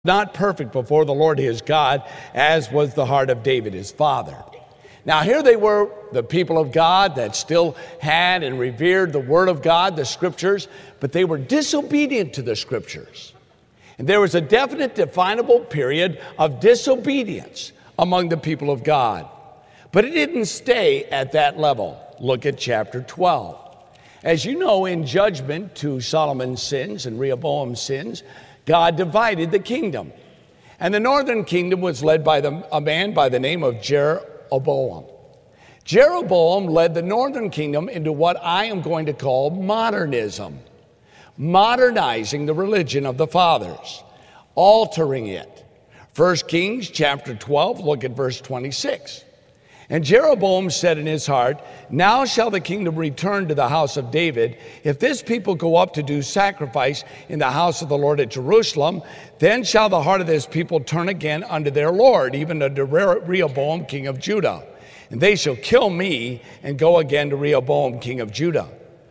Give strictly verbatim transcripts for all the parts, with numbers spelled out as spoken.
not perfect before the Lord his God, as was the heart of David his father. Now here they were, the people of God that still had and revered the word of God, the scriptures, but they were disobedient to the scriptures. And there was a definite, definable period of disobedience among the people of God. But it didn't stay at that level. Look at chapter twelve. As you know, in judgment to Solomon's sins and Rehoboam's sins, God divided the kingdom. And the northern kingdom was led by the, a man by the name of Jeroboam. Jeroboam led the northern kingdom into what I am going to call modernism, modernizing the religion of the fathers, altering it. First Kings chapter twelve, look at verse twenty-six. And Jeroboam said in his heart, now shall the kingdom return to the house of David. If this people go up to do sacrifice in the house of the Lord at Jerusalem, then shall the heart of this people turn again unto their Lord, even unto Rehoboam king of Judah. And they shall kill me and go again to Rehoboam king of Judah.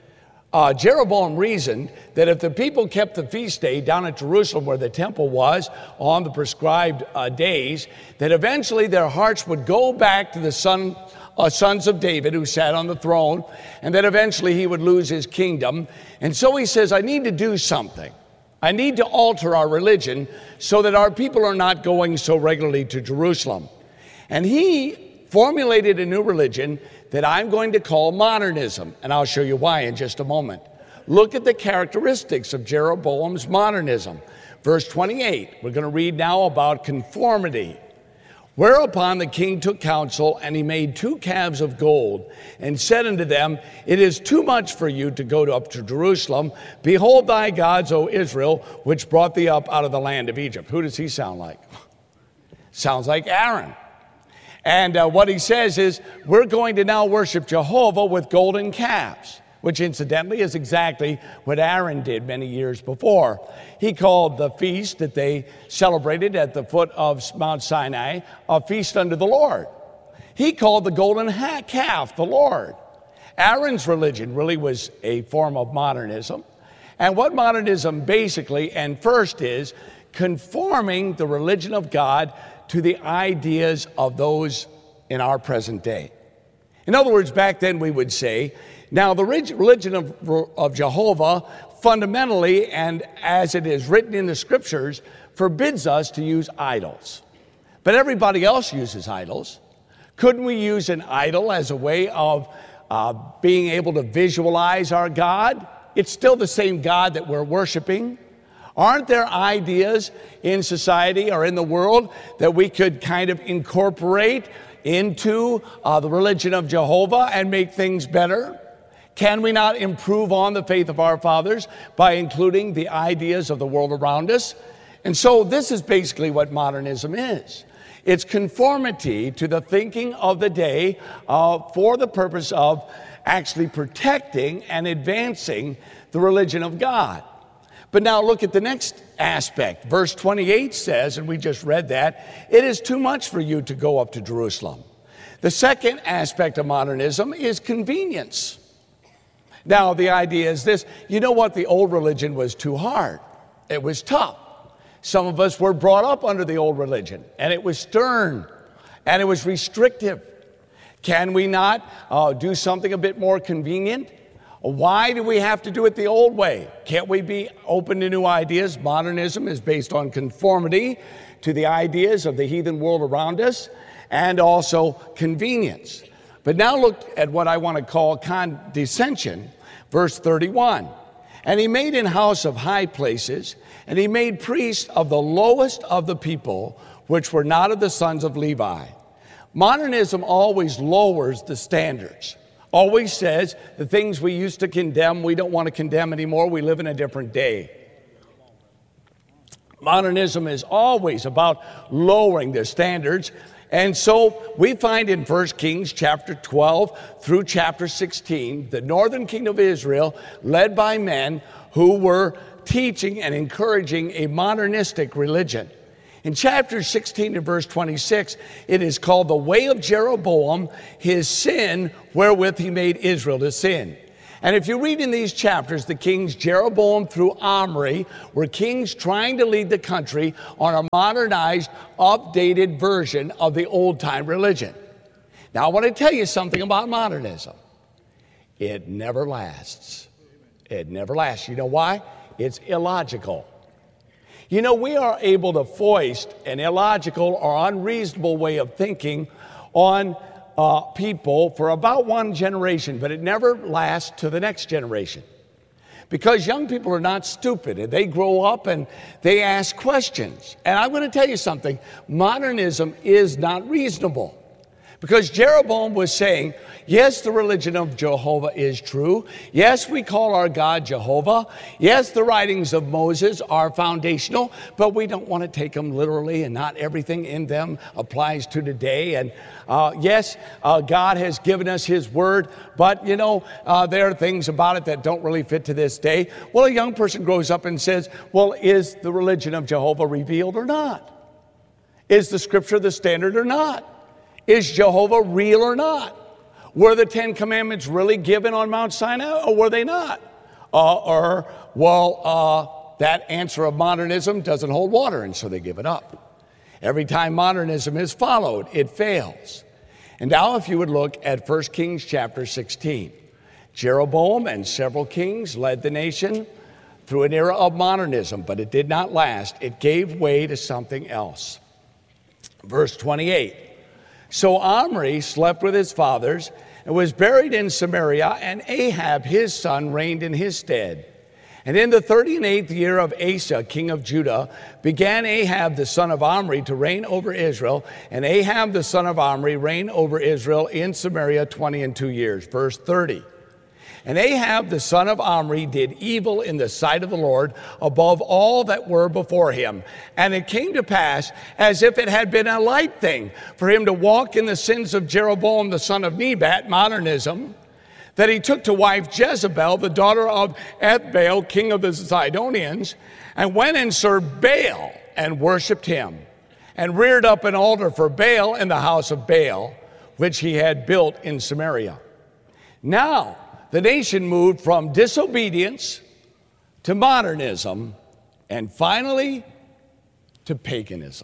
Uh, Jeroboam reasoned that if the people kept the feast day down at Jerusalem where the temple was on the prescribed uh, days, that eventually their hearts would go back to the son, uh, sons of David who sat on the throne, and that eventually he would lose his kingdom. And so he says, I need to do something. I need to alter our religion so that our people are not going so regularly to Jerusalem. And he formulated a new religion that I'm going to call modernism, and I'll show you why in just a moment. Look at the characteristics of Jeroboam's modernism. Verse twenty-eight, we're going to read now about conformity. Whereupon the king took counsel, and he made two calves of gold, and said unto them, it is too much for you to go up to Jerusalem. Behold thy gods, O Israel, which brought thee up out of the land of Egypt. Who does he sound like? Sounds like Aaron. And uh, what he says is, we're going to now worship Jehovah with golden calves, which incidentally is exactly what Aaron did many years before. He called the feast that they celebrated at the foot of Mount Sinai a feast unto the Lord. He called the golden calf the Lord. Aaron's religion really was a form of modernism. And what modernism basically and first is, conforming the religion of God to the ideas of those in our present day. In other words, back then we would say, now the religion of, of Jehovah fundamentally, and as it is written in the scriptures, forbids us to use idols. But everybody else uses idols. Couldn't we use an idol as a way of uh, being able to visualize our God? It's still the same God that we're worshiping. Aren't there ideas in society or in the world that we could kind of incorporate into uh, the religion of Jehovah and make things better? Can we not improve on the faith of our fathers by including the ideas of the world around us? And so this is basically what modernism is. It's conformity to the thinking of the day uh, for the purpose of actually protecting and advancing the religion of God. But now look at the next aspect. Verse twenty-eight says, and we just read that, it is too much for you to go up to Jerusalem. The second aspect of modernism is convenience. Now the idea is this, you know what, the old religion was too hard. It was tough. Some of us were brought up under the old religion, and it was stern, and it was restrictive. Can we not uh, do something a bit more convenient? Why do we have to do it the old way? Can't we be open to new ideas? Modernism is based on conformity to the ideas of the heathen world around us and also convenience. But now look at what I want to call condescension, verse thirty-one. And he made an house of high places, and he made priests of the lowest of the people, which were not of the sons of Levi. Modernism always lowers the standards. Always says the things we used to condemn, we don't want to condemn anymore. We live in a different day. Modernism is always about lowering the standards. And so we find in First Kings chapter twelve through chapter sixteen, the northern kingdom of Israel, led by men who were teaching and encouraging a modernistic religion. In chapter sixteen and verse twenty-six, it is called the way of Jeroboam, his sin wherewith he made Israel to sin. And if you read in these chapters, the kings Jeroboam through Omri were kings trying to lead the country on a modernized, updated version of the old-time religion. Now, I want to tell you something about modernism. It never lasts. It never lasts. You know why? It's illogical. You know, we are able to foist an illogical or unreasonable way of thinking on uh, people for about one generation, but it never lasts to the next generation. Because young people are not stupid, and they grow up and they ask questions. And I'm going to tell you something, modernism is not reasonable. Because Jeroboam was saying, yes, the religion of Jehovah is true. Yes, we call our God Jehovah. Yes, the writings of Moses are foundational, but we don't want to take them literally, and not everything in them applies to today. And uh, yes, uh, God has given us his word, but you know, uh, there are things about it that don't really fit to this day. Well, a young person grows up and says, well, is the religion of Jehovah revealed or not? Is the scripture the standard or not? Is Jehovah real or not? Were the Ten Commandments really given on Mount Sinai, or were they not? Uh, or, well, uh, that answer of modernism doesn't hold water, and so they give it up. Every time modernism is followed, it fails. And now if you would look at First Kings chapter sixteen. Jeroboam and several kings led the nation through an era of modernism, but it did not last. It gave way to something else. Verse twenty-eight. So Omri slept with his fathers and was buried in Samaria, and Ahab his son reigned in his stead. And in the thirty and eighth year of Asa, king of Judah, began Ahab the son of Omri to reign over Israel, and Ahab the son of Omri reigned over Israel in Samaria twenty and two years. Verse thirty. And Ahab the son of Omri did evil in the sight of the Lord above all that were before him. And it came to pass, as if it had been a light thing for him to walk in the sins of Jeroboam the son of Nebat, modernism, that he took to wife Jezebel, the daughter of Ethbaal, king of the Zidonians, and went and served Baal and worshipped him, and reared up an altar for Baal in the house of Baal, which he had built in Samaria. Now, the nation moved from disobedience to modernism, and finally to paganism,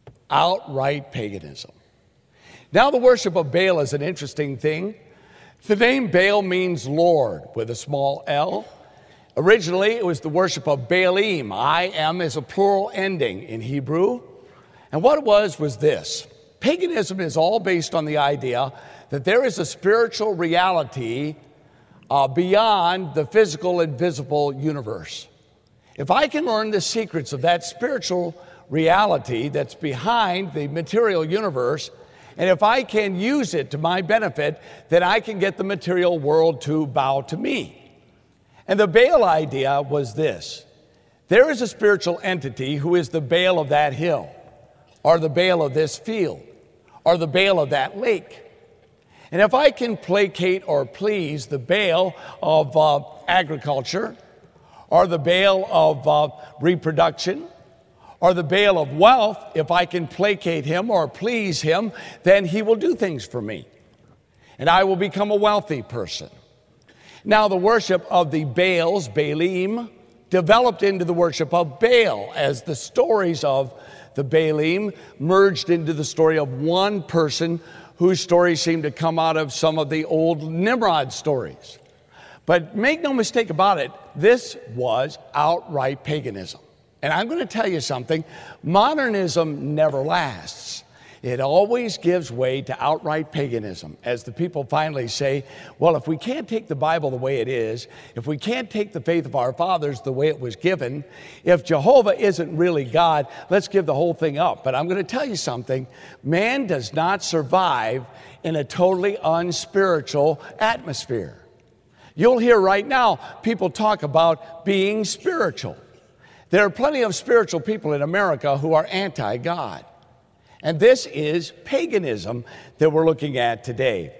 outright paganism. Now, the worship of Baal is an interesting thing. The name Baal means Lord with a small L. Originally, it was the worship of Baalim. I am is a plural ending in Hebrew. And what it was was this. Paganism is all based on the idea that there is a spiritual reality Uh, beyond the physical and visible universe. If I can learn the secrets of that spiritual reality that's behind the material universe, and if I can use it to my benefit, then I can get the material world to bow to me. And the Baal idea was this. There is a spiritual entity who is the Baal of that hill, or the Baal of this field, or the Baal of that lake. And if I can placate or please the Baal of uh, agriculture, or the Baal of uh, reproduction, or the Baal of wealth, if I can placate him or please him, then he will do things for me. And I will become a wealthy person. Now, the worship of the Baals, Baalim, developed into the worship of Baal as the stories of the Baalim merged into the story of one person whose stories seem to come out of some of the old Nimrod stories. But make no mistake about it, this was outright paganism. And I'm going to tell you something, modernism never lasts. It always gives way to outright paganism, as the people finally say, well, if we can't take the Bible the way it is, if we can't take the faith of our fathers the way it was given, if Jehovah isn't really God, let's give the whole thing up. But I'm going to tell you something, man does not survive in a totally unspiritual atmosphere. You'll hear right now people talk about being spiritual. There are plenty of spiritual people in America who are anti-God. And this is paganism that we're looking at today.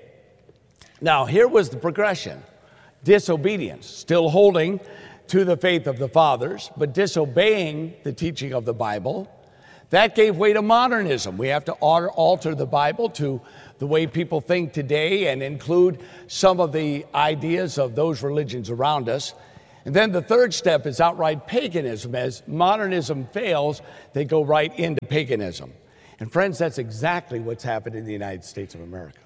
Now, here was the progression. Disobedience, still holding to the faith of the fathers, but disobeying the teaching of the Bible. That gave way to modernism. We have to alter the Bible to the way people think today and include some of the ideas of those religions around us. And then the third step is outright paganism. As modernism fails, they go right into paganism. And friends, that's exactly what's happened in the United States of America.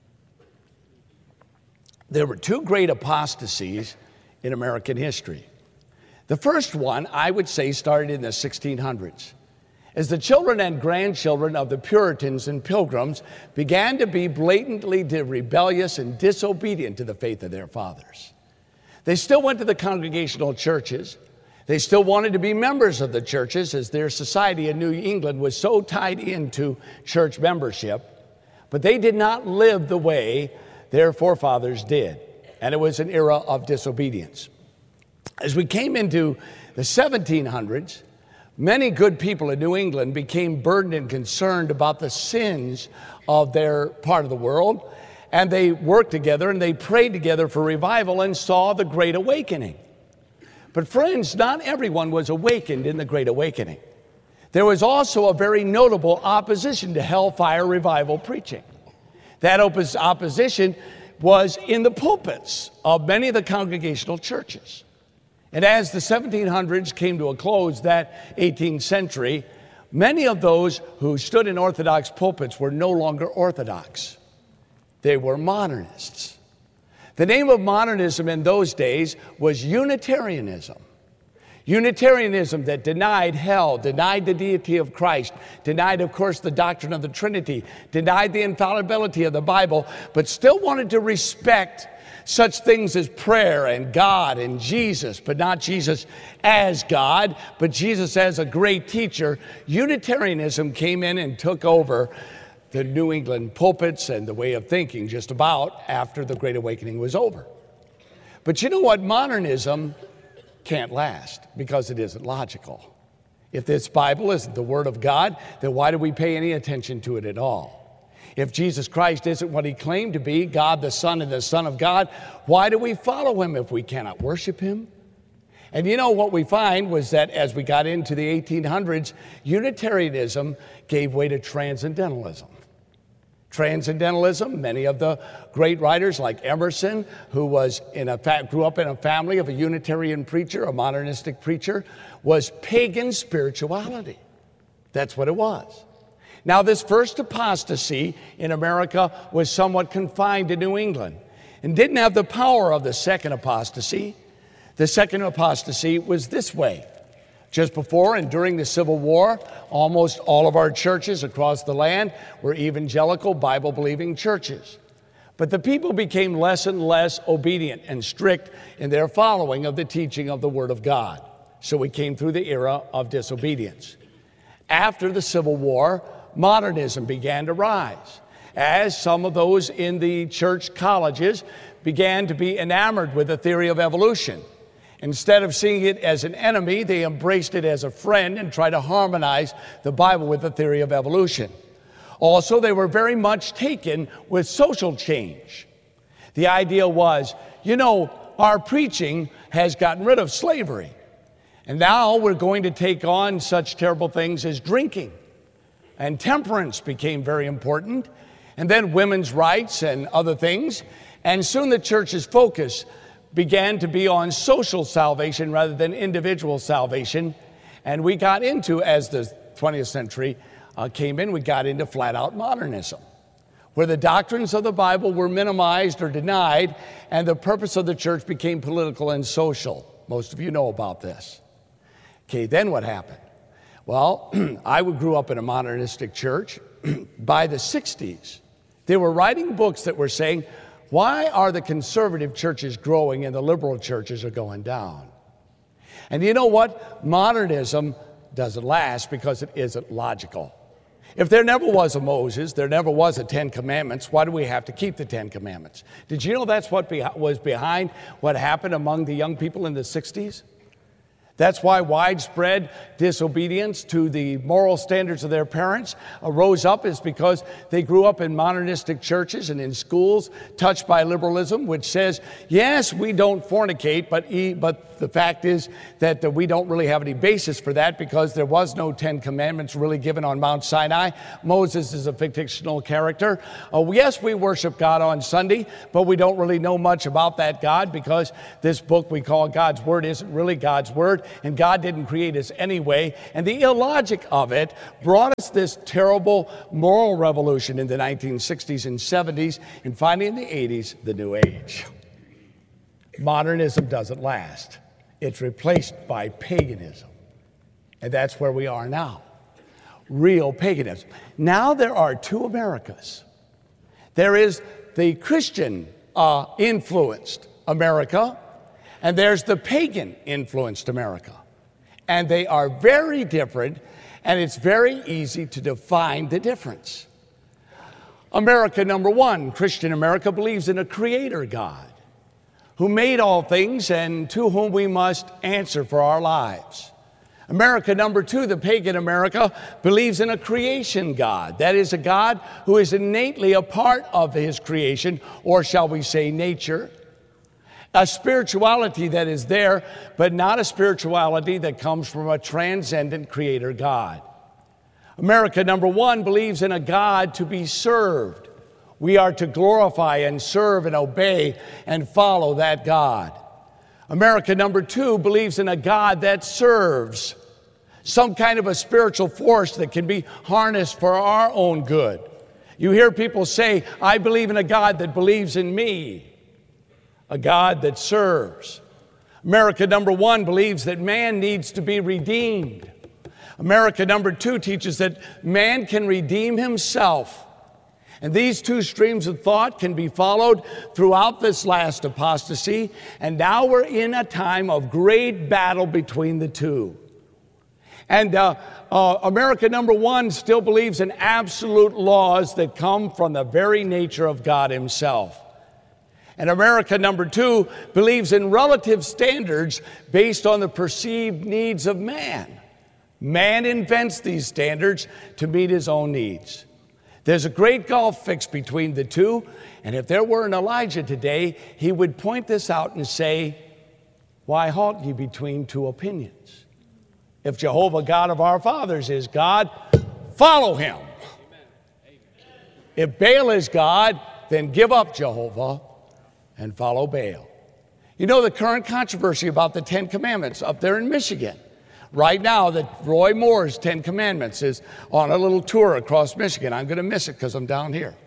There were two great apostasies in American history. The first one, I would say, started in the sixteen hundreds. As the children and grandchildren of the Puritans and Pilgrims began to be blatantly rebellious and disobedient to the faith of their fathers. They still went to the congregational churches. They still wanted to be members of the churches, as their society in New England was so tied into church membership, but they did not live the way their forefathers did, and it was an era of disobedience. As we came into the seventeen hundreds, many good people in New England became burdened and concerned about the sins of their part of the world, and they worked together and they prayed together for revival and saw the Great Awakening. But friends, not everyone was awakened in the Great Awakening. There was also a very notable opposition to hellfire revival preaching. That oppos- opposition was in the pulpits of many of the congregational churches. And as the seventeen hundreds came to a close, that eighteenth century, many of those who stood in Orthodox pulpits were no longer Orthodox. They were modernists. The name of modernism in those days was Unitarianism. Unitarianism that denied hell, denied the deity of Christ, denied, of course, the doctrine of the Trinity, denied the infallibility of the Bible, but still wanted to respect such things as prayer and God and Jesus, but not Jesus as God, but Jesus as a great teacher. Unitarianism came in and took over the New England pulpits and the way of thinking just about after the Great Awakening was over. But you know what? Modernism can't last because it isn't logical. If this Bible isn't the Word of God, then why do we pay any attention to it at all? If Jesus Christ isn't what he claimed to be, God the Son and the Son of God, why do we follow him if we cannot worship him? And you know what we find was that as we got into the eighteen hundreds, Unitarianism gave way to Transcendentalism. Transcendentalism, many of the great writers like Emerson, who was in a fa- grew up in a family of a Unitarian preacher, a modernistic preacher, was pagan spirituality. That's what it was. Now, this first apostasy in America was somewhat confined to New England and didn't have the power of the second apostasy. The second apostasy was this way. Just before and during the Civil War, almost all of our churches across the land were evangelical, Bible-believing churches. But the people became less and less obedient and strict in their following of the teaching of the Word of God. So we came through the era of disobedience. After the Civil War, modernism began to rise, as some of those in the church colleges began to be enamored with the theory of evolution. Instead of seeing it as an enemy, they embraced it as a friend and tried to harmonize the Bible with the theory of evolution. Also, they were very much taken with social change. The idea was, you know, our preaching has gotten rid of slavery, and now we're going to take on such terrible things as drinking. And temperance became very important, and then women's rights and other things. And soon the church's focus began to be on social salvation rather than individual salvation. And we got into, as the twentieth century uh, came in, we got into flat-out modernism, where the doctrines of the Bible were minimized or denied, and the purpose of the church became political and social. Most of you know about this. Okay, then what happened? Well, I grew up in a modernistic church. By the sixties, they were writing books that were saying, why are the conservative churches growing and the liberal churches are going down? And you know what? Modernism doesn't last because it isn't logical. If there never was a Moses, there never was a Ten Commandments, why do we have to keep the Ten Commandments? Did you know that's what be- was behind what happened among the young people in the sixties? That's why widespread disobedience to the moral standards of their parents arose up, is because they grew up in modernistic churches and in schools touched by liberalism, which says, yes, we don't fornicate, but, e- but the fact is that uh, we don't really have any basis for that because there was no Ten Commandments really given on Mount Sinai. Moses is a fictional character. Uh, yes, we worship God on Sunday, but we don't really know much about that God because this book we call God's Word isn't really God's Word. And God didn't create us anyway. And the illogic of it brought us this terrible moral revolution in the nineteen sixties and seventies, and finally in the eighties, the New Age. Modernism doesn't last. It's replaced by paganism. And that's where we are now. Real paganism. Now there are two Americas. There is the Christian uh, influenced America, and there's the pagan-influenced America. And they are very different, and it's very easy to define the difference. America, number one, Christian America, believes in a creator God who made all things and to whom we must answer for our lives. America, number two, the pagan America, believes in a creation God. That is, a God who is innately a part of his creation, or shall we say nature. A spirituality that is there, but not a spirituality that comes from a transcendent creator God. America, number one, believes in a God to be served. We are to glorify and serve and obey and follow that God. America, number two, believes in a God that serves, some kind of a spiritual force that can be harnessed for our own good. You hear people say, I believe in a God that believes in me. A God that serves. America, number one, believes that man needs to be redeemed. America, number two, teaches that man can redeem himself. And these two streams of thought can be followed throughout this last apostasy. And now we're in a time of great battle between the two. And uh, uh, America, number one, still believes in absolute laws that come from the very nature of God himself. And America, number two, believes in relative standards based on the perceived needs of man. Man invents these standards to meet his own needs. There's a great gulf fixed between the two, and if there were an Elijah today, he would point this out and say, why halt ye between two opinions? If Jehovah God of our fathers is God, follow him. If Baal is God, then give up Jehovah and follow Baal. You know the current controversy about the Ten Commandments up there in Michigan. Right now, that Roy Moore's Ten Commandments is on a little tour across Michigan. I'm going to miss it because I'm down here.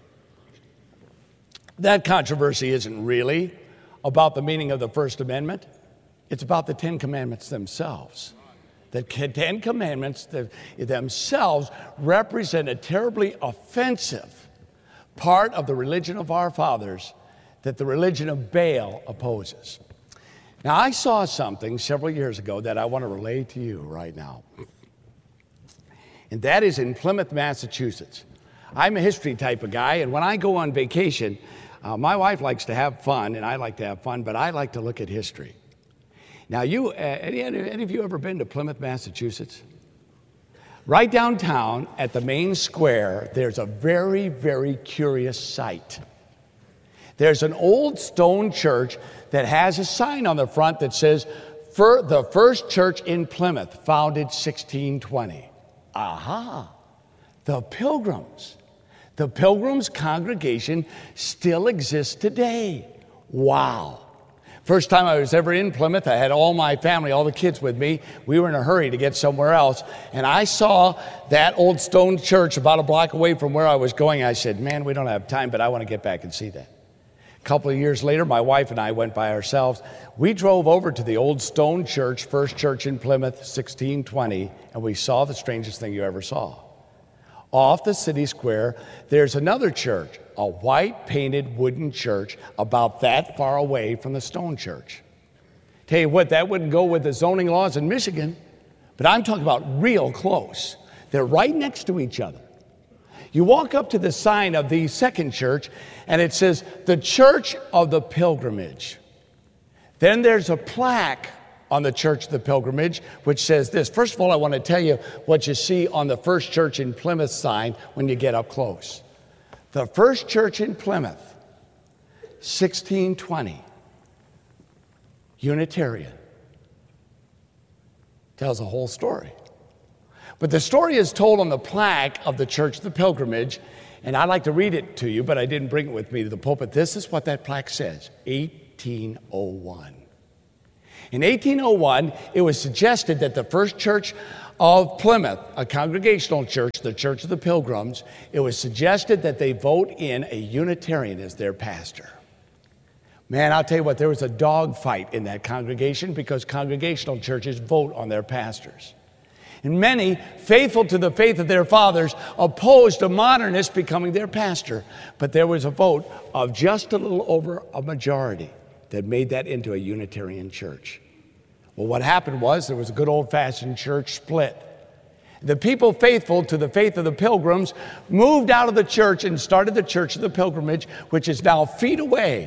That controversy isn't really about the meaning of the First Amendment. It's about the Ten Commandments themselves. The Ten Commandments themselves represent a terribly offensive part of the religion of our fathers that the religion of Baal opposes. Now, I saw something several years ago that I want to relay to you right now. And that is in Plymouth, Massachusetts. I'm a history type of guy, and when I go on vacation, uh, my wife likes to have fun, and I like to have fun, but I like to look at history. Now, you, uh, any, any of you ever been to Plymouth, Massachusetts? Right downtown at the main square, there's a very, very curious sight. There's an old stone church that has a sign on the front that says, For the first church in Plymouth, founded sixteen twenty. Aha! The Pilgrims. The Pilgrims congregation still exists today. Wow. First time I was ever in Plymouth, I had all my family, all the kids with me. We were in a hurry to get somewhere else. And I saw that old stone church about a block away from where I was going. I said, man, we don't have time, but I want to get back and see that. A couple of years later, my wife and I went by ourselves. We drove over to the old stone church, first church in Plymouth, sixteen twenty, and we saw the strangest thing you ever saw. Off the city square, there's another church, a white painted wooden church about that far away from the stone church. Tell you what, that wouldn't go with the zoning laws in Michigan, but I'm talking about real close. They're right next to each other. You walk up to the sign of the second church, and it says, the Church of the Pilgrimage. Then there's a plaque on the Church of the Pilgrimage, which says this. First of all, I want to tell you what you see on the First Church in Plymouth sign when you get up close. The First Church in Plymouth, sixteen twenty, Unitarian. Tells a whole story. But the story is told on the plaque of the Church of the Pilgrimage, and I'd like to read it to you, but I didn't bring it with me to the pulpit. This is what that plaque says, eighteen oh one. In eighteen oh one, it was suggested that the First Church of Plymouth, a congregational church, the Church of the Pilgrims, it was suggested that they vote in a Unitarian as their pastor. Man, I'll tell you what, there was a dogfight in that congregation because congregational churches vote on their pastors. And many, faithful to the faith of their fathers, opposed a modernist becoming their pastor. But there was a vote of just a little over a majority that made that into a Unitarian church. Well, what happened was there was a good old-fashioned church split. The people faithful to the faith of the Pilgrims moved out of the church and started the Church of the Pilgrimage, which is now feet away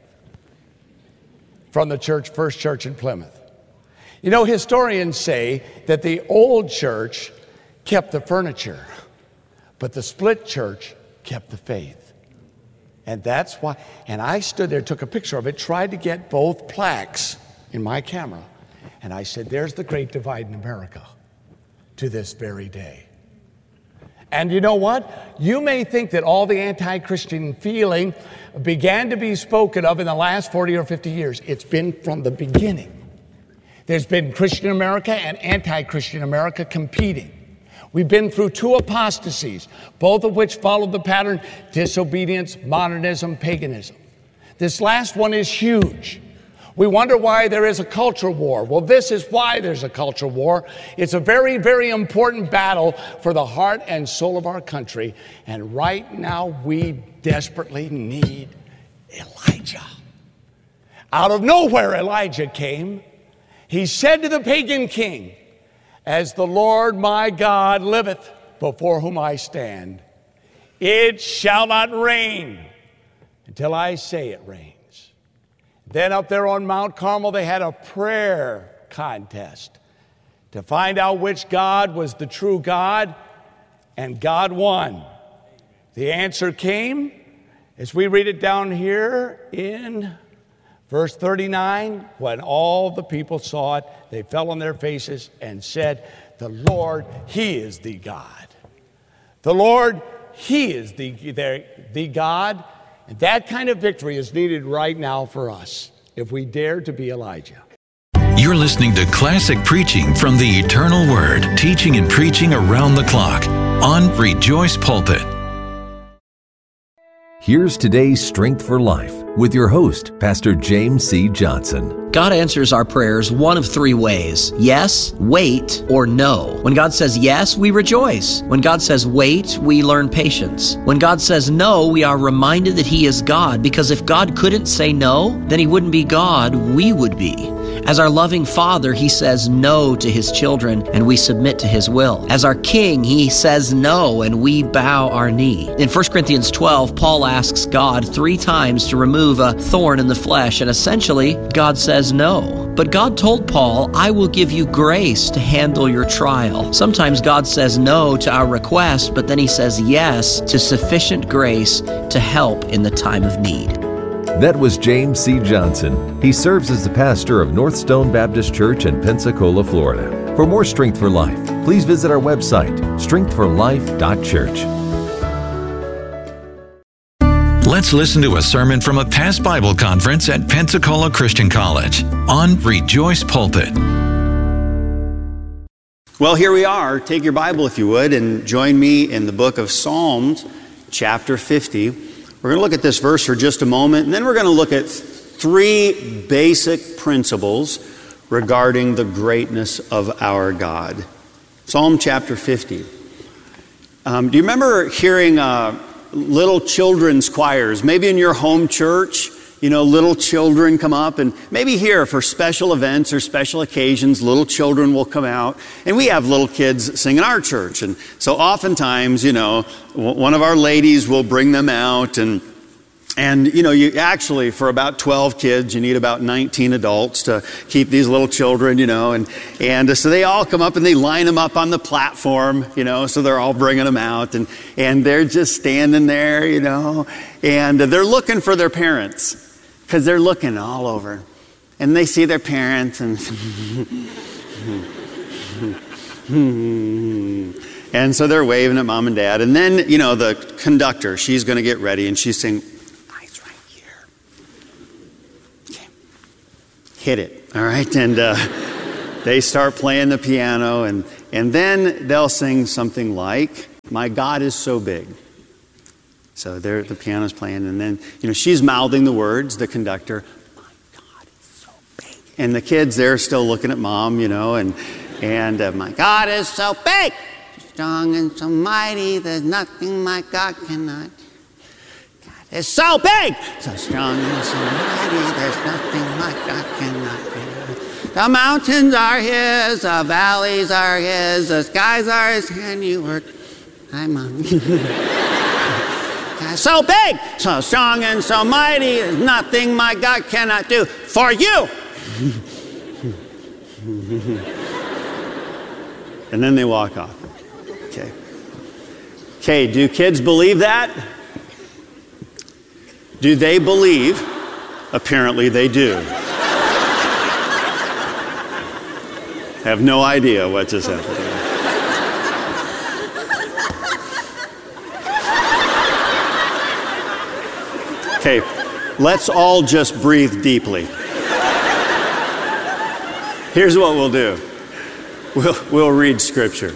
from the church, First Church in Plymouth. You know, historians say that the old church kept the furniture, but the split church kept the faith. And that's why, and I stood there, took a picture of it, tried to get both plaques in my camera, and I said, there's the great divide in America to this very day. And you know what? You may think that all the anti-Christian feeling began to be spoken of in the last forty or fifty years. It's been from the beginning. There's been Christian America and anti-Christian America competing. We've been through two apostasies, both of which followed the pattern disobedience, modernism, paganism. This last one is huge. We wonder why there is a culture war. Well, this is why there's a culture war. It's a very, very important battle for the heart and soul of our country. And right now, we desperately need Elijah. Out of nowhere, Elijah came. He said to the pagan king, as the Lord my God liveth, before whom I stand, it shall not rain until I say it rains. Then up there on Mount Carmel, they had a prayer contest to find out which God was the true God, and God won. The answer came, as we read it down here in verse thirty-nine, when all the people saw it, they fell on their faces and said, the Lord, He is the God. The Lord, He is the, the, the God. And that kind of victory is needed right now for us, if we dare to be Elijah. You're listening to classic preaching from the Eternal Word, teaching and preaching around the clock on Rejoice Pulpit. Here's today's Strength for Life with your host, Pastor James C. Johnson. God answers our prayers one of three ways: yes, wait, or no. When God says yes, we rejoice. When God says wait, we learn patience. When God says no, we are reminded that He is God, because if God couldn't say no, then He wouldn't be God, we would be. As our loving Father, He says no to His children, and we submit to His will. As our King, He says no, and we bow our knee. In First Corinthians twelve, Paul asks God three times to remove a thorn in the flesh, and essentially, God says no. But God told Paul, I will give you grace to handle your trial. Sometimes God says no to our request, but then He says yes to sufficient grace to help in the time of need. That was James C. Johnson. He serves as the pastor of North Stone Baptist Church in Pensacola, Florida. For more Strength for Life, please visit our website, strength for life dot church. Let's listen to a sermon from a past Bible conference at Pensacola Christian College on Rejoice Pulpit. Well, here we are. Take your Bible, if you would, and join me in the book of Psalms, chapter fifty. We're going to look at this verse for just a moment, and then we're going to look at three basic principles regarding the greatness of our God. Psalm chapter fifty. Um, do you remember hearing uh, little children's choirs? Maybe in your home church, you know, little children come up, and maybe here for special events or special occasions, little children will come out, and we have little kids sing in our church. And so oftentimes, you know, one of our ladies will bring them out, and And, you know, you actually, for about twelve kids, you need about nineteen adults to keep these little children, you know. And, and so they all come up and they line them up on the platform, you know, so they're all bringing them out. And, and they're just standing there, you know, and they're looking for their parents because they're looking all over. And they see their parents and... and so they're waving at mom and dad. And then, you know, the conductor, she's going to get ready and she's saying... hit it, all right? And uh, they start playing the piano, and, and then they'll sing something like, "My God is so big." So there, the piano's playing, and then, you know, she's mouthing the words, the conductor, "My God is so big." And the kids, they're still looking at mom, you know, and, and uh, "My God is so big, strong and so mighty, there's nothing my God cannot do. It's so big, so strong and so mighty, there's nothing my God cannot do. The mountains are His, the valleys are His, the skies are His handiwork." Hi, Mom. "So big, so strong and so mighty, there's nothing my God cannot do for you." And then they walk off. Okay. Okay, do kids believe that? Do they believe? Apparently they do. Have no idea what just happened. Okay, let's all just breathe deeply. Here's what we'll do. We'll, we'll read Scripture.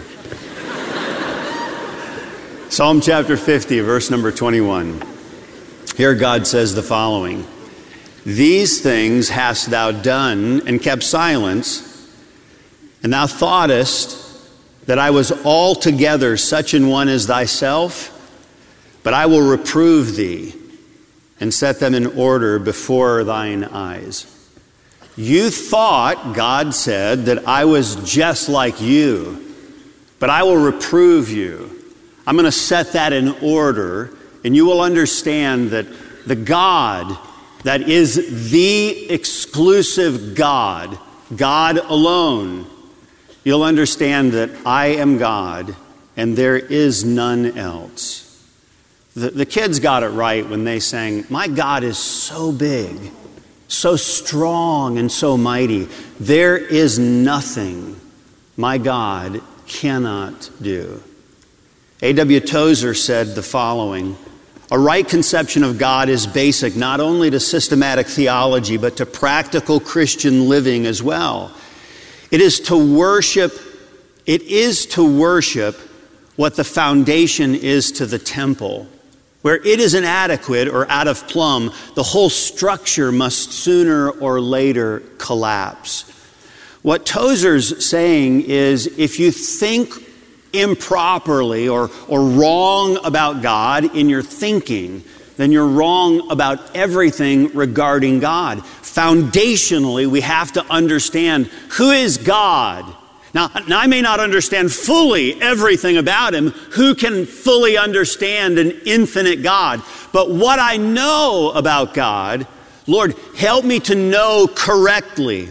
Psalm chapter fifty, verse number twenty-one. Here God says the following: "These things hast thou done and kept silence, and thou thoughtest that I was altogether such an one as thyself, but I will reprove thee and set them in order before thine eyes." You thought, God said, that I was just like you, but I will reprove you. I'm going to set that in order. And you will understand that the God that is the exclusive God, God alone, you'll understand that I am God and there is none else. The, the kids got it right when they sang, "My God is so big, so strong and so mighty. There is nothing my God cannot do." A W Tozer said the following: "A right conception of God is basic not only to systematic theology, but to practical Christian living as well. It is to worship, it is to worship what the foundation is to the temple. Where it is inadequate or out of plumb, the whole structure must sooner or later collapse." What Tozer's saying is, if you think improperly or, or wrong about God in your thinking, then you're wrong about everything regarding God. Foundationally, we have to understand who is God. Now, now, I may not understand fully everything about Him. Who can fully understand an infinite God? But what I know about God, Lord, help me to know correctly.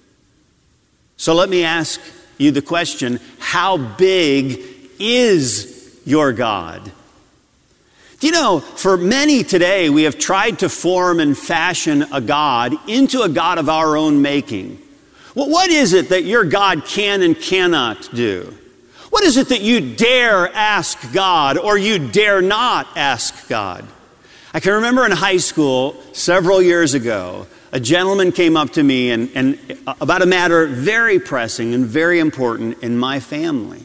So let me ask you the question, how big is your God? You know, for many today, we have tried to form and fashion a God into a God of our own making. Well, what is it that your God can and cannot do? What is it that you dare ask God or you dare not ask God? I can remember in high school several years ago, a gentleman came up to me and, and about a matter very pressing and very important in my family.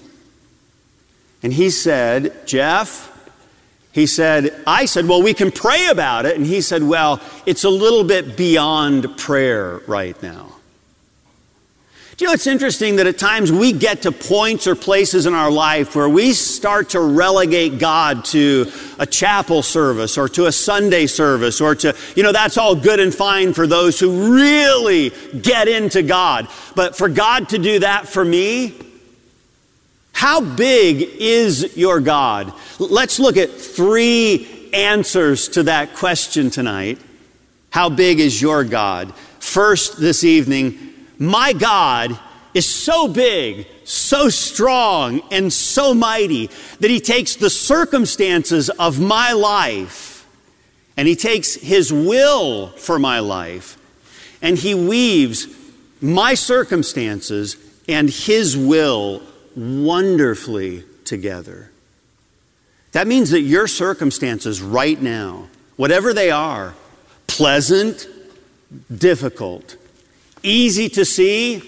And he said, "Jeff," he said, I said, "well, we can pray about it." And he said, "well, it's a little bit beyond prayer right now." Do you know, it's interesting that at times we get to points or places in our life where we start to relegate God to a chapel service or to a Sunday service or to, you know, that's all good and fine for those who really get into God. But for God to do that for me, how big is your God? Let's look at three answers to that question tonight. How big is your God? First, this evening, my God is so big, so strong, and so mighty that he takes the circumstances of my life and he takes his will for my life and he weaves my circumstances and his will wonderfully together. That means that your circumstances right now, whatever they are, pleasant, difficult, easy to see,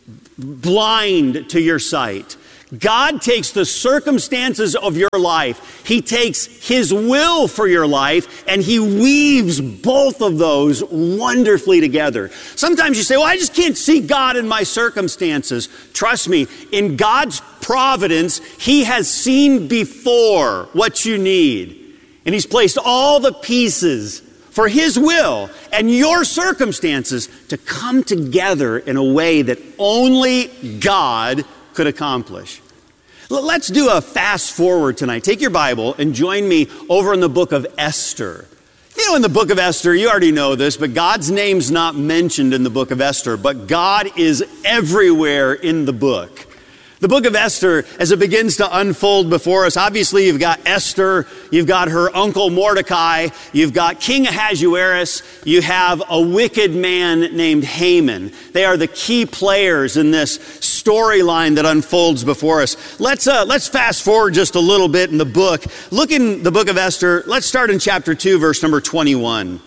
blind to your sight. God takes the circumstances of your life, he takes his will for your life, and he weaves both of those wonderfully together. Sometimes you say, well, I just can't see God in my circumstances. Trust me, in God's providence, he has seen before what you need, and he's placed all the pieces for his will and your circumstances to come together in a way that only God could accomplish. Let's do a fast forward tonight. Take your Bible and join me over in the book of Esther. You know, in the book of Esther, you already know this, but God's name's not mentioned in the book of Esther, but God is everywhere in the book. The book of Esther, as it begins to unfold before us, obviously you've got Esther, you've got her uncle Mordecai, you've got King Ahasuerus, you have a wicked man named Haman. They are the key players in this storyline that unfolds before us. Let's uh, let's fast forward just a little bit in the book. Look in the book of Esther. Let's start in chapter two, verse number twenty-one.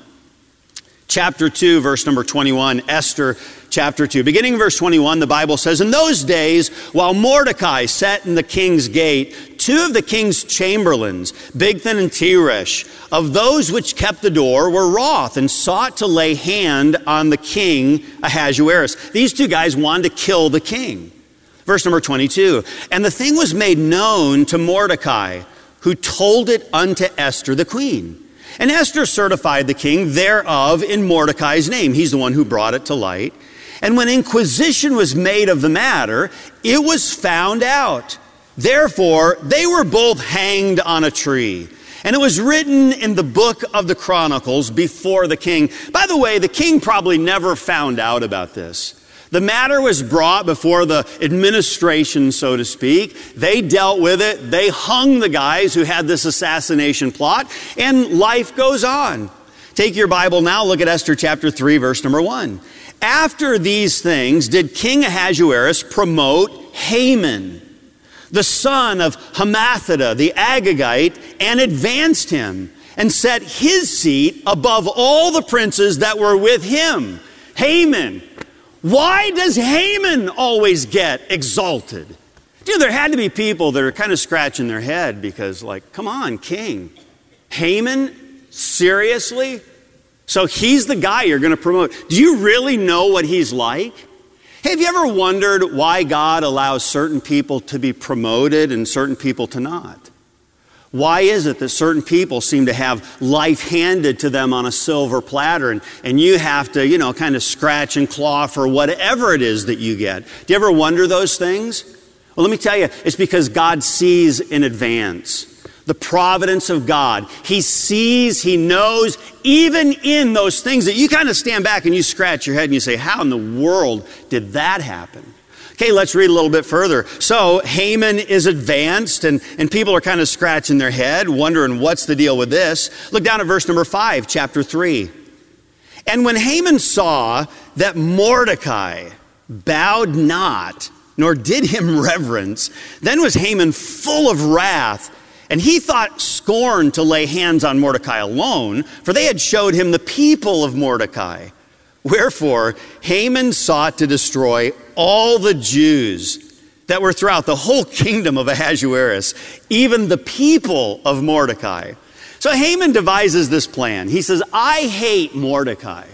Chapter two, verse number twenty-one, Esther chapter two. Beginning in verse twenty-one, the Bible says, in those days, while Mordecai sat in the king's gate, two of the king's chamberlains, Bigthan and Teresh, of those which kept the door, were wroth and sought to lay hand on the king Ahasuerus. These two guys wanted to kill the king. Verse number twenty-two, and the thing was made known to Mordecai, who told it unto Esther the queen. And Esther certified the king thereof in Mordecai's name. He's the one who brought it to light. And when inquisition was made of the matter, it was found out. Therefore, they were both hanged on a tree. And it was written in the book of the Chronicles before the king. By the way, the king probably never found out about this. The matter was brought before the administration, so to speak. They dealt with it. They hung the guys who had this assassination plot, and life goes on. Take your Bible now, look at Esther chapter three, verse number one. After these things did King Ahasuerus promote Haman, the son of Hammedatha, the Agagite, and advanced him, and set his seat above all the princes that were with him. Haman. Why does Haman always get exalted? You know, there had to be people that are kind of scratching their head because, like, come on, king. Haman? Seriously? So he's the guy you're going to promote. Do you really know what he's like? Hey, have you ever wondered why God allows certain people to be promoted and certain people to not? Why is it that certain people seem to have life handed to them on a silver platter and, and you have to, you know, kind of scratch and claw for whatever it is that you get? Do you ever wonder those things? Well, let me tell you, it's because God sees in advance. The providence of God. He sees, he knows, even in those things that you kind of stand back and you scratch your head and you say, how in the world did that happen? Okay, let's read a little bit further. So Haman is advanced and, and people are kind of scratching their head, wondering what's the deal with this. Look down at verse number five, chapter three. And when Haman saw that Mordecai bowed not, nor did him reverence, then was Haman full of wrath, and he thought scorn to lay hands on Mordecai alone, for they had showed him the people of Mordecai. Wherefore, Haman sought to destroy all the Jews that were throughout the whole kingdom of Ahasuerus, even the people of Mordecai. So Haman devises this plan. He says, I hate Mordecai.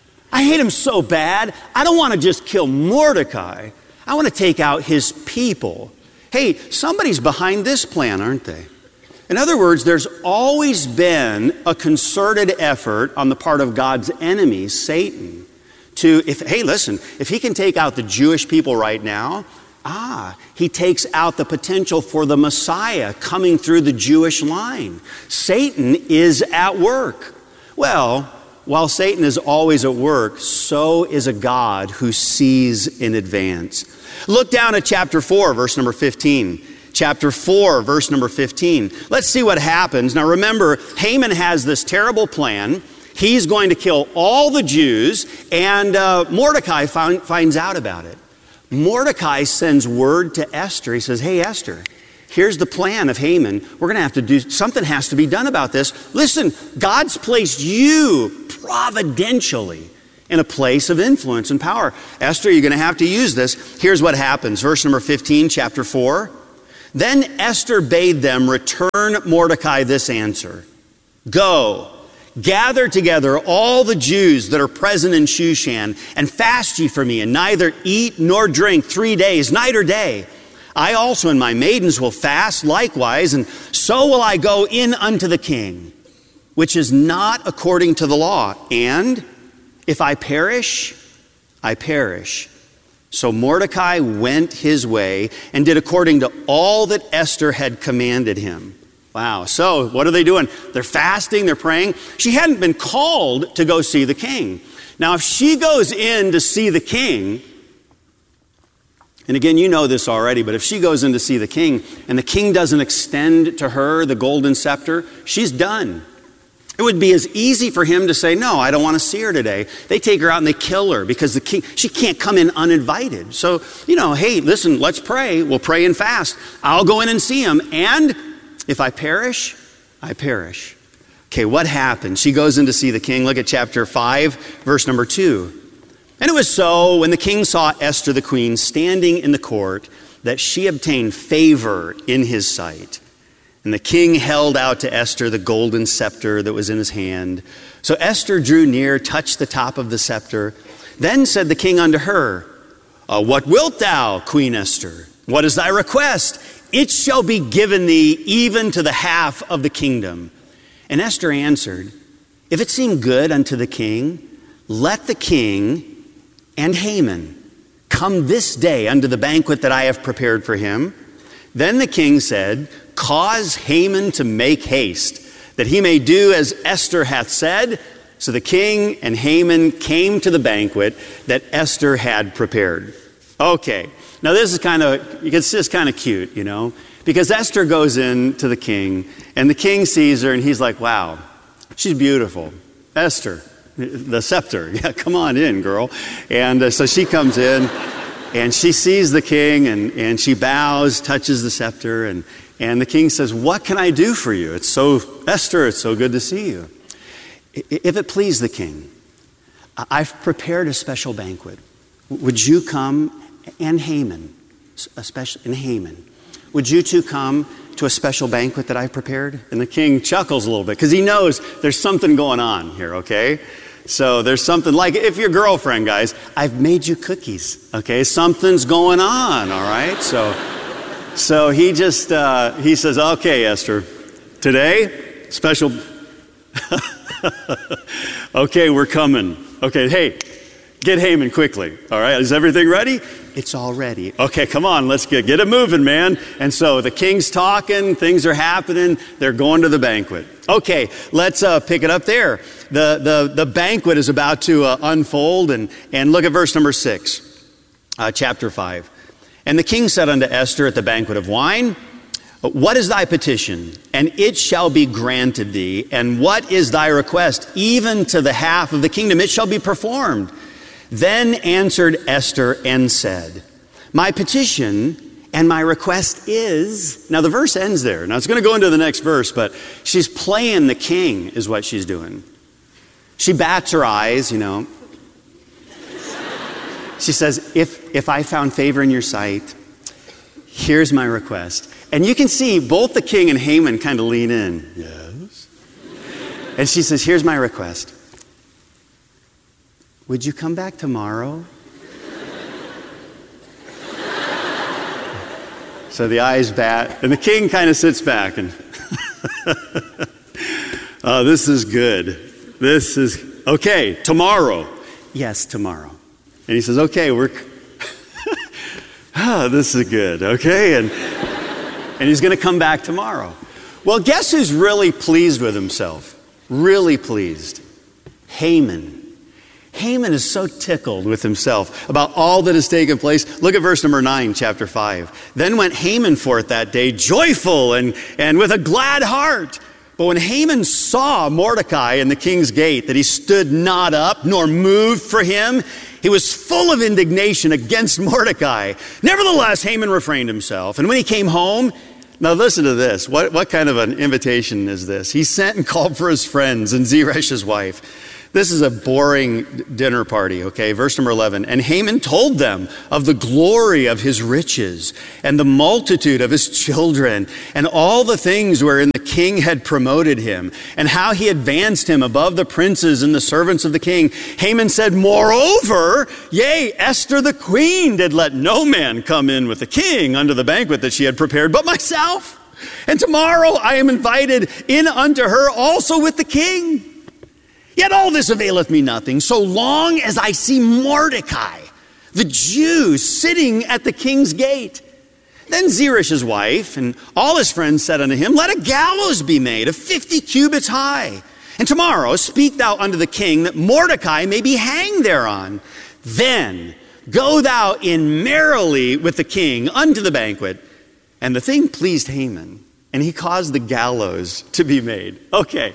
I hate him so bad, I don't want to just kill Mordecai. I want to take out his people. Hey, somebody's behind this plan, aren't they? In other words, there's always been a concerted effort on the part of God's enemy, Satan, to, if, hey, listen, if he can take out the Jewish people right now, Ah, he takes out the potential for the Messiah coming through the Jewish line. Satan is at work. Well, while Satan is always at work, so is a God who sees in advance. Look down at chapter four, verse number fifteen. Chapter four, verse number fifteen. Let's see what happens. Now remember, Haman has this terrible plan. He's going to kill all the Jews, and uh, Mordecai find, finds out about it. Mordecai sends word to Esther. He says, hey, Esther, here's the plan of Haman. We're going to have to do, something has to be done about this. Listen, God's placed you providentially in a place of influence and power. Esther, you're going to have to use this. Here's what happens. Verse number fifteen, chapter four. Then Esther bade them return Mordecai this answer. Go, gather together all the Jews that are present in Shushan, and fast ye for me, and neither eat nor drink three days, night or day. I also and my maidens will fast likewise, and so will I go in unto the king, which is not according to the law. And if I perish, I perish. So Mordecai went his way and did according to all that Esther had commanded him. Wow. So what are they doing? They're fasting, they're praying. She hadn't been called to go see the king. Now, if she goes in to see the king, and again, you know this already, but if she goes in to see the king and the king doesn't extend to her the golden scepter, she's done. It would be as easy for him to say, no, I don't want to see her today. They take her out and they kill her because the king, she can't come in uninvited. So, you know, hey, listen, let's pray. We'll pray and fast. I'll go in and see him. And if I perish, I perish. Okay, what happened? She goes in to see the king. Look at chapter five, verse number two. And it was so, when the king saw Esther the queen standing in the court, that she obtained favor in his sight. And the king held out to Esther the golden scepter that was in his hand. So Esther drew near, touched the top of the scepter. Then said the king unto her, uh, What wilt thou, Queen Esther? What is thy request? It shall be given thee even to the half of the kingdom. And Esther answered, If it seem good unto the king, let the king and Haman come this day unto the banquet that I have prepared for him. Then the king said, Cause Haman to make haste, that he may do as Esther hath said. So the king and Haman came to the banquet that Esther had prepared. Okay, now this is kind of, it's just kind of cute, you know, because Esther goes in to the king, and the king sees her, and he's like, wow, she's beautiful. Esther, the scepter, yeah, come on in, girl. And uh, so she comes in, and she sees the king, and, and she bows, touches the scepter, and And the king says, what can I do for you? It's so, Esther, it's so good to see you. If it please the king, I've prepared a special banquet. Would you come, and Haman, a special, and Haman, would you two come to a special banquet that I've prepared? And the king chuckles a little bit because he knows there's something going on here, okay? So there's something like, if your girlfriend, guys, I've made you cookies, okay? Something's going on, all right? So... So he just, uh, he says, okay, Esther, today, special, okay, we're coming. Okay, hey, get Haman quickly, all right? Is everything ready? It's all ready. Okay, come on, let's get, get it moving, man. And so the king's talking, things are happening, they're going to the banquet. Okay, let's uh, pick it up there. The, the, the banquet is about to uh, unfold, and, and look at verse number six, uh, chapter five. And the king said unto Esther at the banquet of wine, What is thy petition? And it shall be granted thee. And what is thy request? Even to the half of the kingdom, it shall be performed. Then answered Esther and said, My petition and my request is... Now the verse ends there. Now it's going to go into the next verse, but she's playing the king is what she's doing. She bats her eyes, you know. She says, if, if I found favor in your sight, here's my request. And you can see both the king and Haman kind of lean in. Yes. And she says, here's my request. Would you come back tomorrow? So the eyes bat, and the king kind of sits back and, oh, this is good. This is, okay, tomorrow. Yes, tomorrow. And he says, okay, we're, ah, this is good, okay? And, and he's going to come back tomorrow. Well, guess who's really pleased with himself? Really pleased? Haman. Haman is so tickled with himself about all that has taken place. Look at verse number nine, chapter five. Then went Haman forth that day, joyful and, and with a glad heart. But when Haman saw Mordecai in the king's gate, that he stood not up, nor moved for him, he was full of indignation against Mordecai. Nevertheless, Haman refrained himself. And when he came home, now listen to this. What, what kind of an invitation is this? He sent and called for his friends and Zeresh's wife. This is a boring dinner party, okay? Verse number eleven. And Haman told them of the glory of his riches and the multitude of his children and all the things wherein the king had promoted him and how he advanced him above the princes and the servants of the king. Haman said, moreover, yea, Esther the queen did let no man come in with the king unto the banquet that she had prepared but myself. And tomorrow I am invited in unto her also with the king. Yet all this availeth me nothing, so long as I see Mordecai, the Jew, sitting at the king's gate. Then Zeresh's wife and all his friends said unto him, let a gallows be made of fifty cubits high. And tomorrow speak thou unto the king that Mordecai may be hanged thereon. Then go thou in merrily with the king unto the banquet. And the thing pleased Haman, and he caused the gallows to be made. Okay.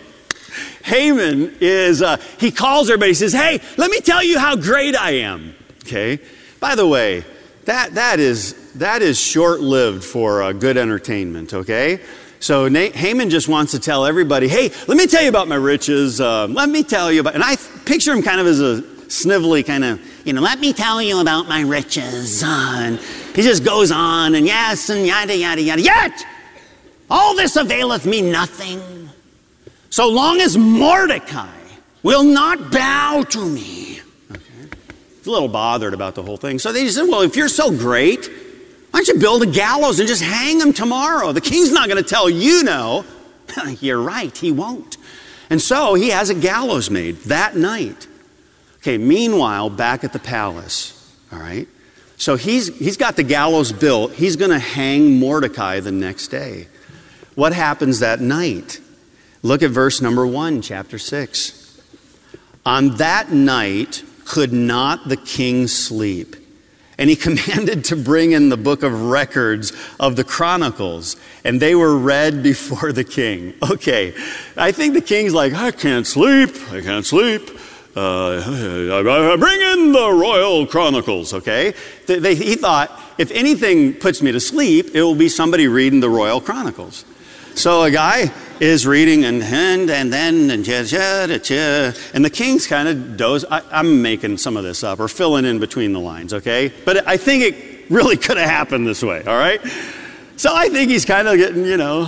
Haman is, uh, he calls everybody, he says, hey, let me tell you how great I am. Okay. By the way, that, that is, that is short-lived for uh, good entertainment. Okay. So Na- Haman just wants to tell everybody, hey, let me tell you about my riches. Uh, let me tell you about, and I picture him kind of as a snivelly kind of, you know, let me tell you about my riches. Uh, and he just goes on and yes, and yada, yada, yada. Yet, all this availeth me nothing. So long as Mordecai will not bow to me. Okay. He's a little bothered about the whole thing. So they said, well, if you're so great, why don't you build a gallows and just hang him tomorrow? The king's not going to tell you no. You're right, he won't. And so he has a gallows made that night. Okay, meanwhile, back at the palace, all right? So he's, he's got the gallows built. He's going to hang Mordecai the next day. What happens that night? Look at verse number one, chapter six. On that night could not the king sleep, and he commanded to bring in the book of records of the Chronicles, and they were read before the king. Okay, I think the king's like, I can't sleep, I can't sleep. Uh, bring in the royal chronicles, okay? They, they, he thought, if anything puts me to sleep, it will be somebody reading the royal chronicles. So a guy is reading and and, and then and cha, cha, cha, and the king's kind of doze. I, I'm making some of this up or filling in between the lines, okay? But I think it really could have happened this way, all right? So I think he's kind of getting, you know,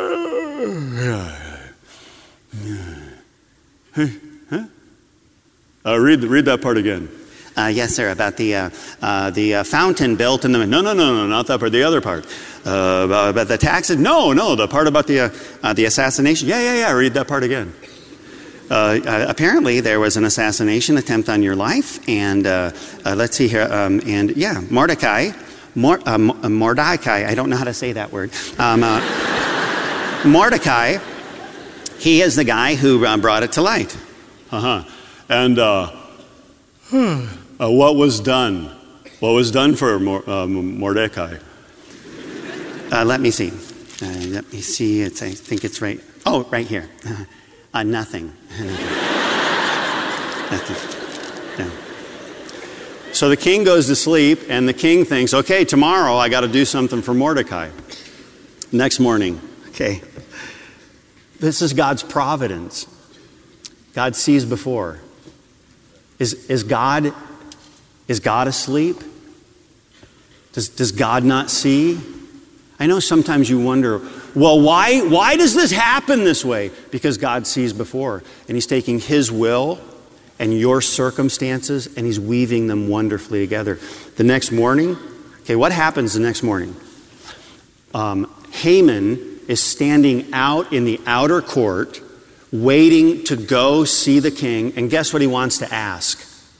huh? Uh, read read that part again. Uh, yes, sir. About the uh, uh, the uh, fountain built in the no no no no not that part. The other part uh, about, about the taxes. No no the part about the uh, uh, the assassination. Yeah yeah yeah. Read that part again. Uh, uh, apparently there was an assassination attempt on your life, and uh, uh, let's see here. Um, and yeah, Mordecai, Mor- uh, Mordecai. I don't know how to say that word. Um, uh, Mordecai. He is the guy who uh, brought it to light. Uh huh. And. Uh, Uh, what was done? What was done for Mor- uh, Mordecai? Uh, let me see. Uh, let me see. It's, I think it's right. Oh, right here. Uh, nothing. Nothing. No. So the king goes to sleep, and the king thinks, okay, tomorrow I got to do something for Mordecai. Next morning, okay. This is God's providence. God sees before. Is, is God is God asleep? Does, does God not see? I know sometimes you wonder, well, why, why does this happen this way? Because God sees before, and He's taking His will and your circumstances, and He's weaving them wonderfully together. The next morning, okay, what happens the next morning? Um, Haman is standing out in the outer court, waiting to go see the king, and guess what he wants to ask?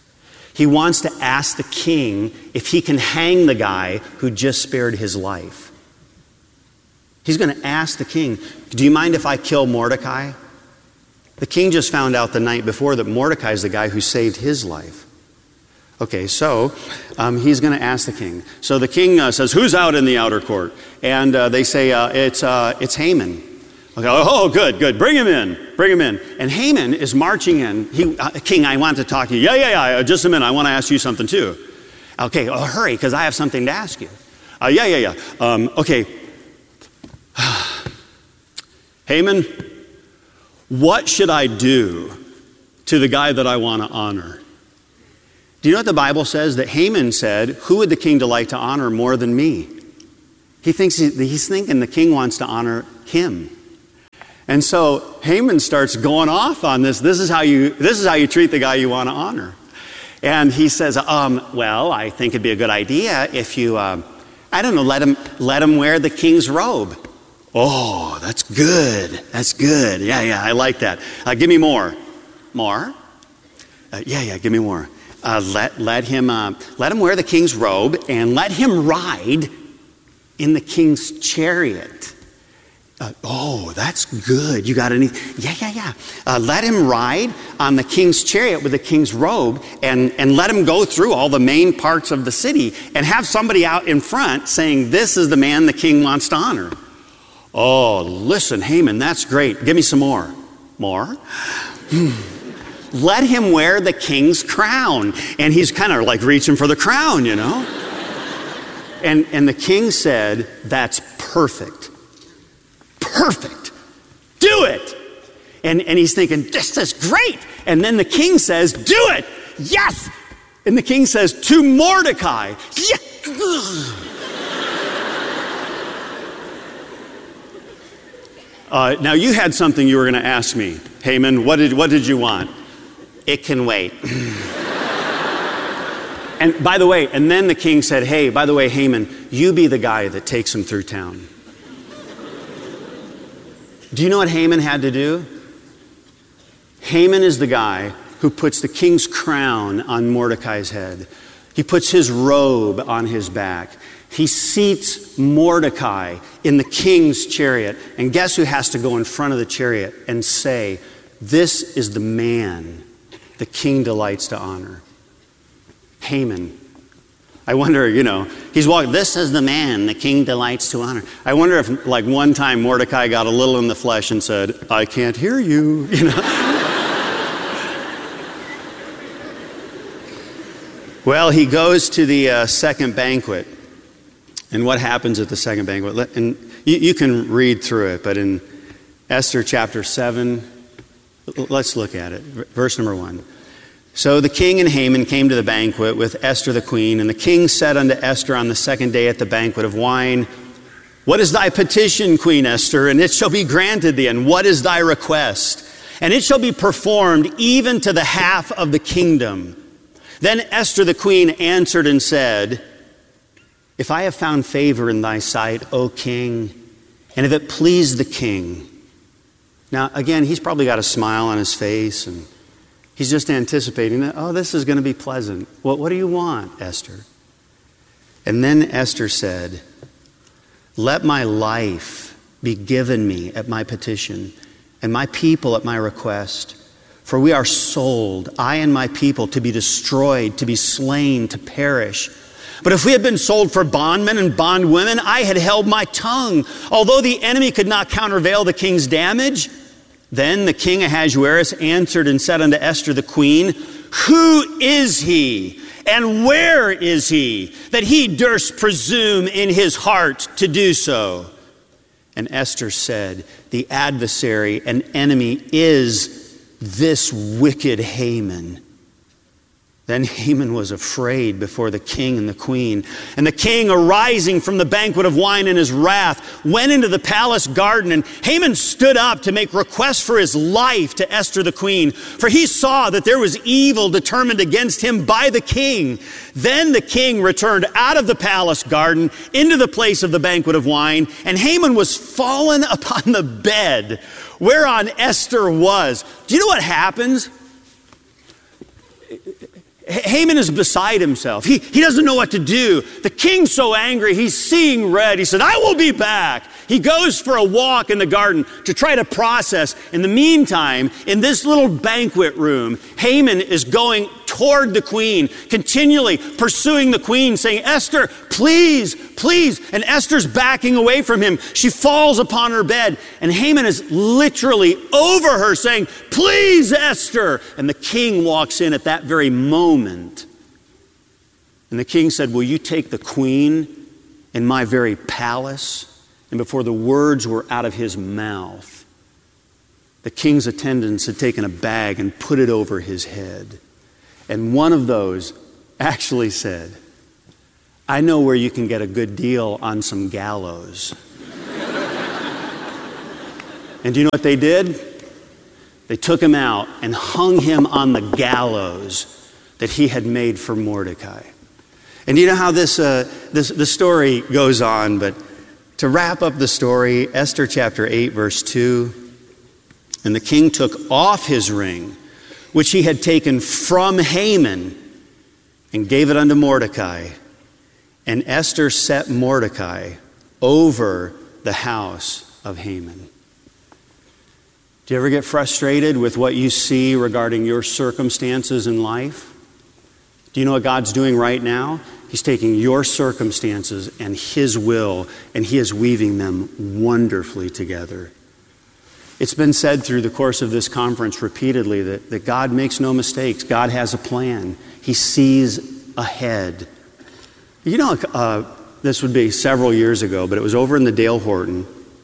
He wants to ask the king if he can hang the guy who just spared his life. He's going to ask the king, do you mind if I kill Mordecai? The king just found out the night before that Mordecai is the guy who saved his life. Okay, so um, he's going to ask the king. So the king uh, says, who's out in the outer court? And uh, they say, uh, it's, uh, it's Haman. Okay, oh, good, good. Bring him in. Bring him in. And Haman is marching in. He, uh, King, I want to talk to you. Yeah, yeah, yeah. Just a minute. I want to ask you something too. Okay, oh, hurry, because I have something to ask you. Uh, yeah, yeah, yeah. Um, okay. Haman, what should I do to the guy that I want to honor? Do you know what the Bible says? That Haman said, who would the king delight to honor more than me? He thinks he, he's thinking the king wants to honor him. And so Haman starts going off on this. This is how you, this is how you treat the guy you want to honor. And he says, um, well, I think it'd be a good idea if you, uh, I don't know, let him, let him wear the king's robe. Oh, that's good. That's good. Yeah, yeah, I like that. Uh, give me more. More? Uh, yeah, yeah, give me more. Uh, let, let, him, uh, let him wear the king's robe and let him ride in the king's chariot. Uh, oh, that's good. You got any? Yeah, yeah, yeah. Uh, let him ride on the king's chariot with the king's robe and, and let him go through all the main parts of the city and have somebody out in front saying, this is the man the king wants to honor. Oh, listen, Haman, that's great. Give me some more. More? Let him wear the king's crown. And he's kind of like reaching for the crown, you know. And, and the king said, that's perfect. Perfect. Do it. And, and he's thinking, this is great. And then the king says, do it. Yes. And the king says, to Mordecai. Yes. Uh, now you had something you were going to ask me, Haman. What did, what did you want? It can wait. And by the way, and then the king said, hey, by the way, Haman, you be the guy that takes him through town. Do you know what Haman had to do? Haman is the guy who puts the king's crown on Mordecai's head. He puts his robe on his back. He seats Mordecai in the king's chariot. And guess who has to go in front of the chariot and say, this is the man the king delights to honor? Haman. I wonder, you know, he's walking, this is the man the king delights to honor. I wonder if, like, one time Mordecai got a little in the flesh and said, I can't hear you, you know. Well, he goes to the uh, second banquet. And what happens at the second banquet? And you, you can read through it, but in Esther chapter seven, let's look at it. Verse number one. So the king and Haman came to the banquet with Esther the queen, and the king said unto Esther on the second day at the banquet of wine, what is thy petition, Queen Esther? And it shall be granted thee. And what is thy request? And it shall be performed even to the half of the kingdom. Then Esther the queen answered and said, if I have found favor in thy sight, O king, and if it please the king. Now, again, he's probably got a smile on his face, and he's just anticipating that, oh, this is going to be pleasant. Well, what do you want, Esther? And then Esther said, let my life be given me at my petition, and my people at my request. For we are sold, I and my people, to be destroyed, to be slain, to perish. But if we had been sold for bondmen and bondwomen, I had held my tongue, although the enemy could not countervail the king's damage. Then the king Ahasuerus answered and said unto Esther the queen, who is he, and where is he, that he durst presume in his heart to do so? And Esther said, the adversary and enemy is this wicked Haman. Then Haman was afraid before the king and the queen. And the king, arising from the banquet of wine in his wrath, went into the palace garden. And Haman stood up to make request for his life to Esther the queen, for he saw that there was evil determined against him by the king. Then the king returned out of the palace garden into the place of the banquet of wine. And Haman was fallen upon the bed whereon Esther was. Do you know what happens? Haman is beside himself. He, he doesn't know what to do. The king's so angry, he's seeing red. He said, I will be back. He goes for a walk in the garden to try to process. In the meantime, in this little banquet room, Haman is going toward the queen, continually pursuing the queen, saying, Esther, please, please. And Esther's backing away from him. She falls upon her bed, and Haman is literally over her, saying, please, Esther. And the king walks in at that very moment. And the king said, will you take the queen in my very palace? And before the words were out of his mouth, the king's attendants had taken a bag and put it over his head. And one of those actually said, I know where you can get a good deal on some gallows. And do you know what they did? They took him out and hung him on the gallows that he had made for Mordecai. And you know how this, uh, this the story goes on, but to wrap up the story, Esther chapter eight, verse two, and the king took off his ring, which he had taken from Haman, and gave it unto Mordecai. And Esther set Mordecai over the house of Haman. Do you ever get frustrated with what you see regarding your circumstances in life? Do you know what God's doing right now? He's taking your circumstances and His will, and He is weaving them wonderfully together. It's been said through the course of this conference repeatedly that, that God makes no mistakes. God has a plan. He sees ahead. You know, uh, this would be several years ago, but it was over in the Dale Horton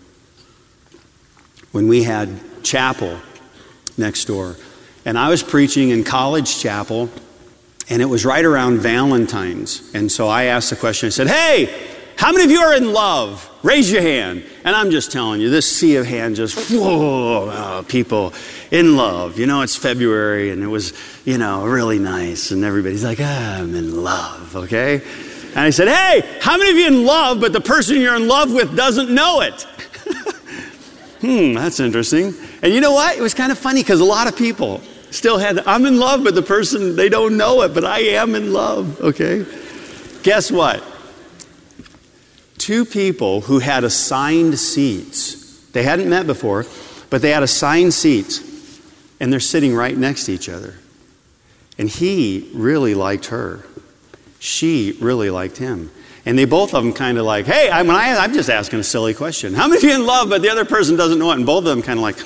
when we had chapel next door. And I was preaching in College Chapel, and it was right around Valentine's. And so I asked the question, I said, hey, how many of you are in love? Raise your hand. And I'm just telling you, this sea of hands just, whoa, oh, people in love. You know, it's February, and it was, you know, really nice. And everybody's like, ah, I'm in love, okay? And I said, hey, how many of you in love, but the person you're in love with doesn't know it? hmm, that's interesting. And you know what? It was kind of funny because a lot of people still had, I'm in love, but the person, they don't know it, but I am in love, okay? Guess what? Two people who had assigned seats, they hadn't met before, but they had assigned seats, and they're sitting right next to each other. And he really liked her. She really liked him. And they both of them kind of like, hey, I'm, I, I'm just asking a silly question. How many of you in love, but the other person doesn't know it? And both of them kind of like,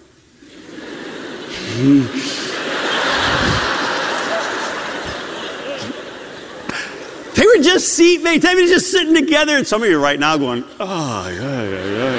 hmm. They were just seatmates. They were just sitting together. And some of you right now going, oh, yeah, yeah,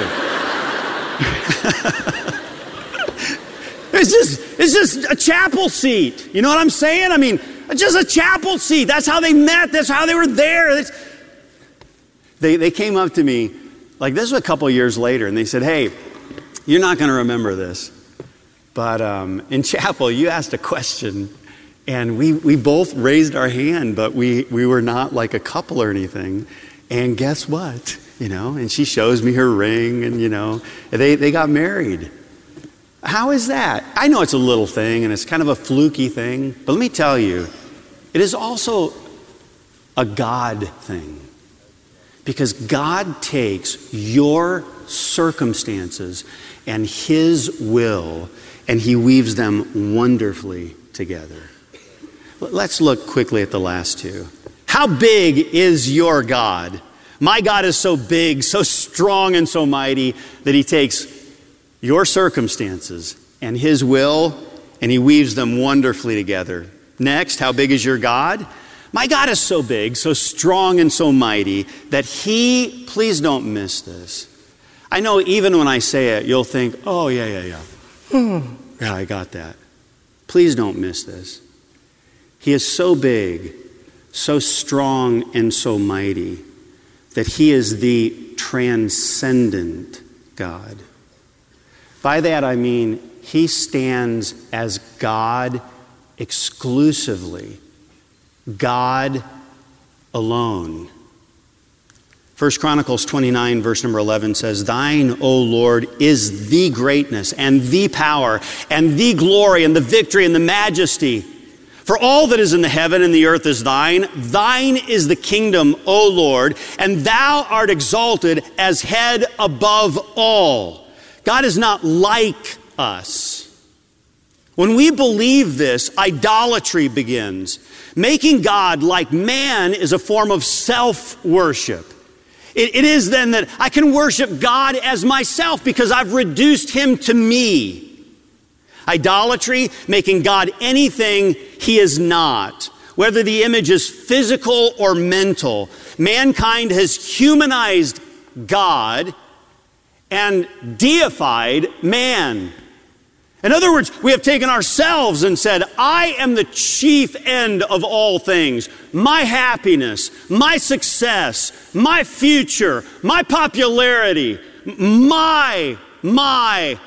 yeah. It's just, it's just a chapel seat. You know what I'm saying? I mean, just a chapel seat. That's how they met. That's how they were there. It's, they, they came up to me, like this was a couple years later, and they said, hey, you're not going to remember this, but um, in chapel, you asked a question. And we, we both raised our hand, but we, we were not like a couple or anything. And guess what? You know, and she shows me her ring, and, you know, they, they got married. How is that? I know it's a little thing, and it's kind of a fluky thing. But let me tell you, it is also a God thing. Because God takes your circumstances and His will, and He weaves them wonderfully together. Let's look quickly at the last two. How big is your God? My God is so big, so strong, and so mighty that He takes your circumstances and His will, and He weaves them wonderfully together. Next, how big is your God? My God is so big, so strong, and so mighty that He, please don't miss this. I know even when I say it, you'll think, oh, yeah, yeah, yeah. Yeah, I got that. Please don't miss this. He is so big, so strong, and so mighty that He is the transcendent God. By that I mean He stands as God exclusively, God alone. First Chronicles twenty-nine, verse number eleven says, thine, O Lord, is the greatness and the power and the glory and the victory and the majesty. For all that is in the heaven and the earth is thine. Thine is the kingdom, O Lord, and thou art exalted as head above all. God is not like us. When we believe this, idolatry begins. Making God like man is a form of self-worship. It, it is then that I can worship God as myself because I've reduced him to me. Idolatry, making God anything he is not. Whether the image is physical or mental, mankind has humanized God and deified man. In other words, we have taken ourselves and said, I am the chief end of all things. My happiness, my success, my future, my popularity, my, my,